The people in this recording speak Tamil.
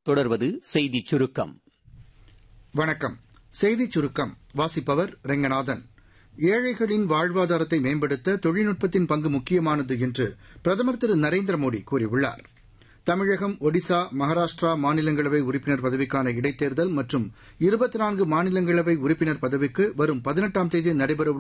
தொடர்வது செய்திச் சுருக்கம். வணக்கம். செய்திச் சுருக்கம் வாசிப்பவர் ரெங்கநாதன். ஏழைகளின் வாழ்வாதாரத்தை மேம்படுத்த தொழில்நுட்பத்தின் பங்கு முக்கியமானது என்று பிரதமர் திரு நரேந்திர மோடி கூறியுள்ளார். தமிழகம், ஒடிசா, மகாராஷ்டிரா மாநிலங்களவை உறுப்பினர் பதவிக்கான இடைத்தேர்தல் மற்றும் 24 மாநிலங்களவை உறுப்பினர் பதவிக்கு வரும் 18ஆம் தேதி நடைபெறவுள்ள